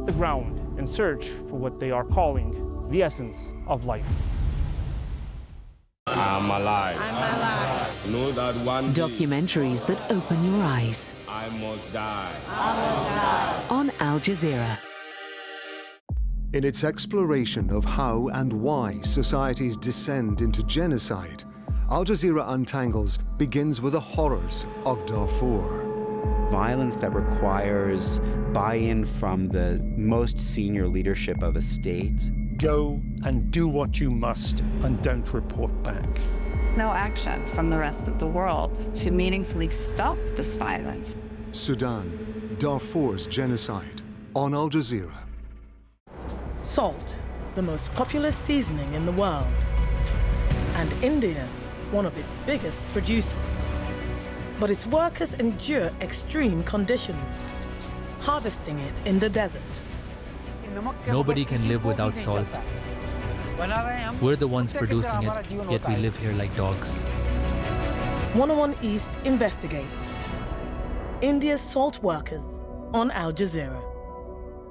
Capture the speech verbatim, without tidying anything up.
the ground and search for what they are calling the essence of life. I'm alive. I'm alive. Know that one day Documentaries that open your eyes. I must die. I must die. On Al Jazeera. In its exploration of how and why societies descend into genocide, Al Jazeera Untangles begins with the horrors of Darfur. Violence that requires buy-in from the most senior leadership of a state. Go and do what you must and don't report back. No action from the rest of the world to meaningfully stop this violence. Sudan, Darfur's genocide, on Al Jazeera. Salt, the most popular seasoning in the world, and India, one of its biggest producers. But its workers endure extreme conditions, harvesting it in the desert. Nobody can live without salt. We're the ones producing it, yet we live here like dogs. one oh one East investigates India's salt workers on Al Jazeera.